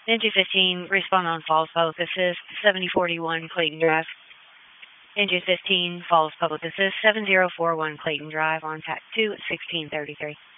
NG 15, respond on false public assist, 7041 Clayton Drive. NG 15, false public assist, 7041 Clayton Drive, on TAC 2 at 1633.